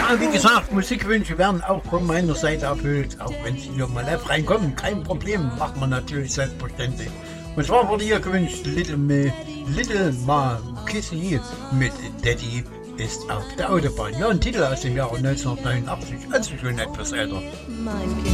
Ja, wie gesagt, Musikwünsche werden auch von meiner Seite erfüllt. Auch wenn Sie hier mal live reinkommen, kein Problem, macht man natürlich selbstverständlich. Und zwar wurde hier gewünscht Little Ma Kissy mit Daddy ist auf der Autobahn. Ja, ein Titel aus dem Jahre 1989, also schon etwas älter. Mein Kind.